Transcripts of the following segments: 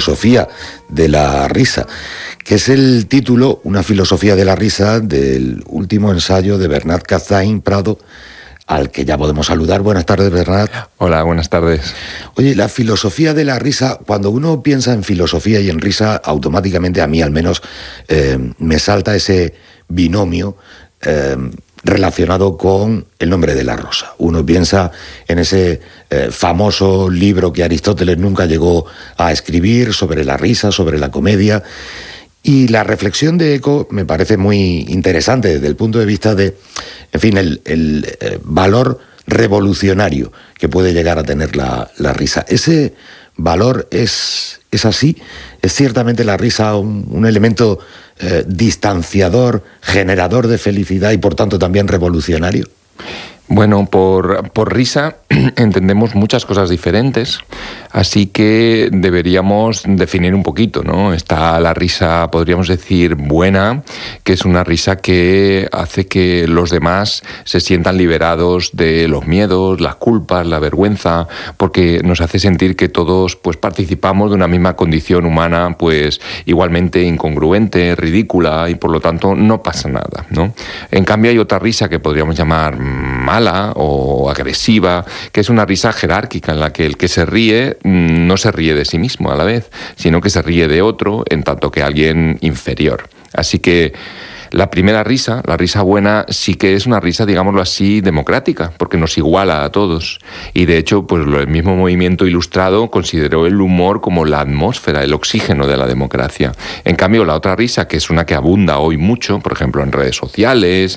filosofía de la risa, que es el título, Una filosofía de la risa, del último ensayo de Bernat Cazain-Prado, al que ya podemos saludar. Buenas tardes, Bernat. Hola, buenas tardes. Oye, la filosofía de la risa, cuando uno piensa en filosofía y en risa, automáticamente, a mí al menos, me salta ese binomio relacionado con el nombre de la rosa. Uno piensa en ese famoso libro que Aristóteles nunca llegó a escribir sobre la risa, sobre la comedia. Y la reflexión de Eco me parece muy interesante desde el punto de vista de, en fin, el valor revolucionario que puede llegar a tener la risa. Ese valor es así. Es ciertamente la risa un elemento distanciador, generador de felicidad y por tanto también revolucionario. Bueno, por risa entendemos muchas cosas diferentes, así que deberíamos definir un poquito, ¿no? Está la risa, podríamos decir, buena, que es una risa que hace que los demás se sientan liberados de los miedos, las culpas, la vergüenza, porque nos hace sentir que todos pues participamos de una misma condición humana, pues igualmente incongruente, ridícula, y por lo tanto no pasa nada, ¿no? En cambio hay otra risa que podríamos llamar mala o agresiva, que es una risa jerárquica en la que el que se ríe no se ríe de sí mismo a la vez, sino que se ríe de otro en tanto que alguien inferior. Así que la primera risa, la risa buena, sí que es una risa, digámoslo así, democrática, porque nos iguala a todos. Y de hecho, pues el mismo movimiento ilustrado consideró el humor como la atmósfera, el oxígeno de la democracia. En cambio, la otra risa, que es una que abunda hoy mucho, por ejemplo, en redes sociales,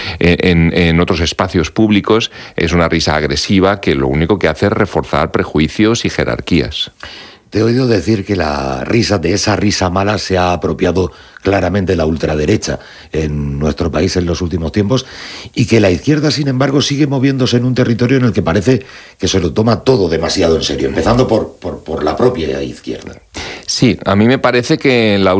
en otros espacios públicos, es una risa agresiva que lo único que hace es reforzar prejuicios y jerarquías. Te he oído decir que de esa risa mala se ha apropiado claramente la ultraderecha en nuestro país en los últimos tiempos y que la izquierda, sin embargo, sigue moviéndose en un territorio en el que parece que se lo toma todo demasiado en serio, empezando por la propia izquierda. Sí, a mí me parece que en los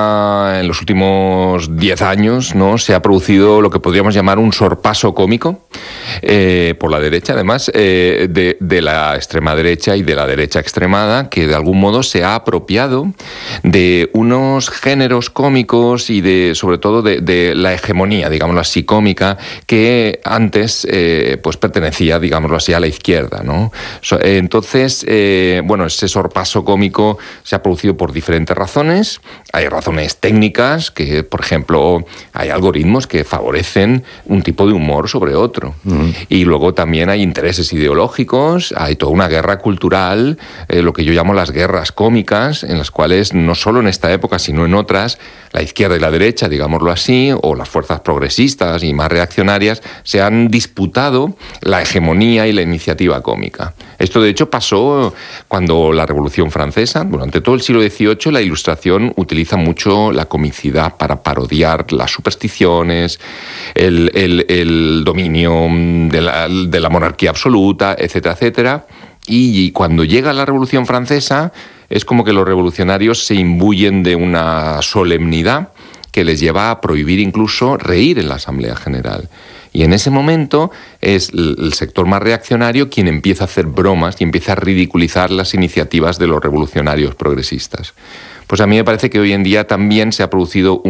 últimos 10 años, ¿no?, se ha producido lo que podríamos llamar un sorpaso cómico por la derecha, además, de la extrema derecha y de la derecha extremada, que de algún modo se ha apropiado de unos géneros cómicos y sobre todo de la hegemonía, digámoslo así, cómica, que antes pues pertenecía, digámoslo así, a la izquierda, ¿no? Entonces, ese sorpaso cómico se ha producido por diferentes razones. Hay razones técnicas, que por ejemplo hay algoritmos que favorecen un tipo de humor sobre otro. Y luego también hay intereses ideológicos, hay toda una guerra cultural, lo que yo llamo las guerras cómicas, en las cuales no solo en esta época, sino en otras, la izquierda y la derecha, digámoslo así, o las fuerzas progresistas y más reaccionarias, se han disputado la hegemonía y la iniciativa cómica. Esto de hecho pasó cuando la Revolución Francesa, durante todo el siglo XVIII, la Ilustración utiliza mucho la comicidad para parodiar las supersticiones, el dominio de la monarquía absoluta, etcétera, etcétera. Y cuando llega la Revolución Francesa, es como que los revolucionarios se imbuyen de una solemnidad que les lleva a prohibir incluso reír en la Asamblea General. Y en ese momento es el sector más reaccionario quien empieza a hacer bromas y empieza a ridiculizar las iniciativas de los revolucionarios progresistas. Pues a mí me parece que hoy en día también se ha producido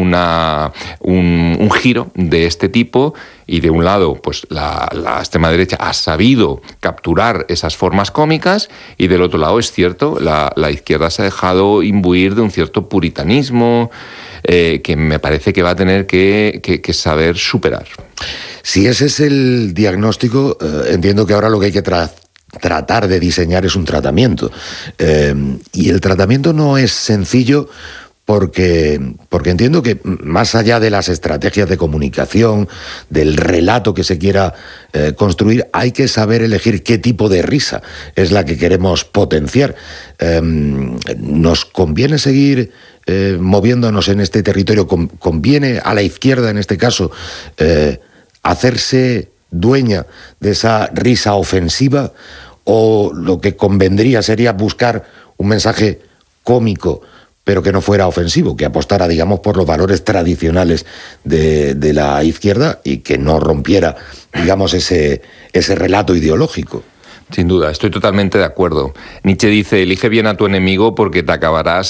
un giro de este tipo y de un lado pues la extrema derecha ha sabido capturar esas formas cómicas y del otro lado es cierto, la izquierda se ha dejado imbuir de un cierto puritanismo que me parece que va a tener que saber superar. Si ese es el diagnóstico, entiendo que ahora lo que hay que tratar de diseñar es un tratamiento. Y el tratamiento no es sencillo porque entiendo que más allá de las estrategias de comunicación, del relato que se quiera construir, hay que saber elegir qué tipo de risa es la que queremos potenciar. ¿Nos conviene seguir moviéndonos en este territorio? ¿Conviene a la izquierda, en este caso, hacerse dueña de esa risa ofensiva, o lo que convendría sería buscar un mensaje cómico pero que no fuera ofensivo, que apostara, digamos, por los valores tradicionales de la izquierda y que no rompiera, digamos, ese relato ideológico? Sin duda, estoy totalmente de acuerdo. Nietzsche dice, elige bien a tu enemigo porque te acabarás